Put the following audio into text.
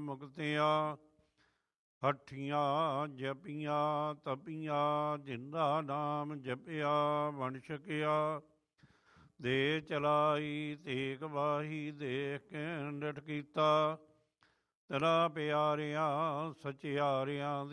ਮੁਕਤਿਆਂ। ਹੱਠੀਆਂ ਜਪੀਆਂ ਤਪੀਆਂ, ਜਿੰਦਾ ਨਾਮ ਜਪਿਆ ਬਣ ਛਕਿਆ। ਦੇ ਚਲਾਈ ਤੇਗ ਵਾਹੀ, ਦੇਖ ਕੇ ਡਟ ਕੀਤਾ। ਤੇਰਾ ਪਿਆਰਿਆਂ ਸਚਿਆਰਿਆਂ